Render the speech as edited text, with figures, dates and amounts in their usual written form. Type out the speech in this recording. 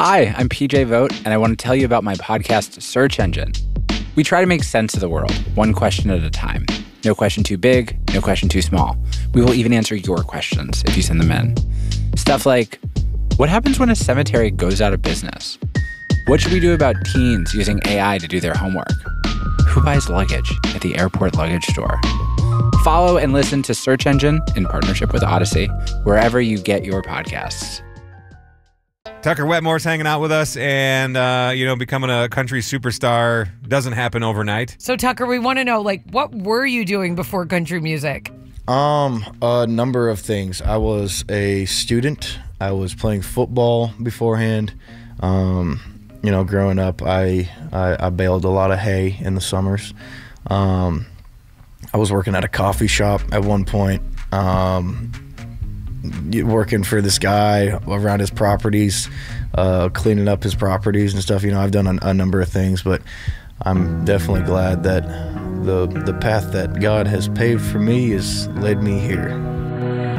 Hi, I'm PJ Vogt, and I want to tell you about my podcast, Search Engine. We try to make sense of the world, one question at a time. No question too big, no question too small. We will even answer your questions if you send them in. Stuff like, what happens when a cemetery goes out of business? What should we do about teens using AI to do their homework? Who buys luggage at the airport luggage store? Follow and listen to Search Engine in partnership with Odyssey, wherever you get your podcasts. Tucker Wetmore's hanging out with us, and, becoming a country superstar doesn't happen overnight. So, Tucker, we want to know, what were you doing before country music? A number of things. I was a student. I was playing football beforehand. Growing up, I baled a lot of hay in the summers. I was working at a coffee shop at one point, working for this guy around his properties, cleaning up his properties and stuff. I've done a number of things, but I'm definitely glad that the path that God has paved for me has led me here.